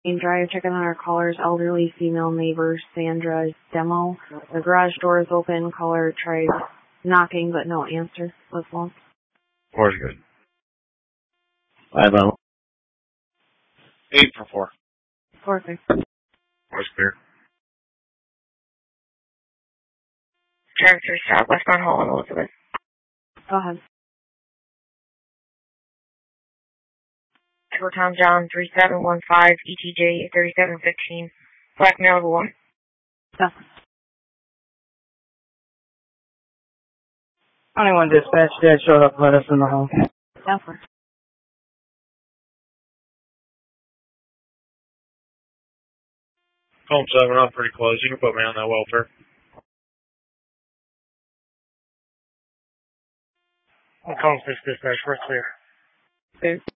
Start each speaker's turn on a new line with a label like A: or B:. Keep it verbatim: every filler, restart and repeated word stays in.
A: Drive, checking on our callers, elderly female neighbor, Sandra Demo. The garage door is open, caller tried knocking, but no answer. Was long.
B: Four's good.
C: Five on.
B: Eight for four.
A: Four, six.
B: Four's clear.
D: Drive through Southwestbound Hall in Elizabeth.
A: Go ahead.
D: Echo Tom John three seven one five E T J thirty-seven fifteen. Black male one.
A: Go.
E: twenty-one dispatch, dad showed up, let us in the home.
A: Go for it.
B: Home seven up pretty close. You can put me on that welfare.
E: I'm calling six dispatch, we're clear.
A: Good.